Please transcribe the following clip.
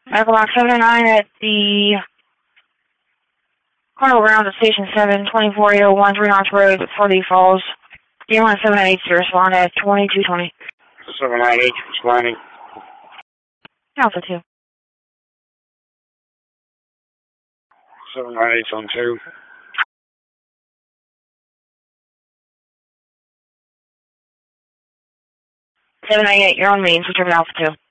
Medical Box 709 at the Carnival Grounds at Station 7, 24801 Three Knox Road, Forley Falls. D1 798 to respond at 2220. 798 responding. Alpha 2. 798 on 2. 798, you're on main, switch over to Alpha 2.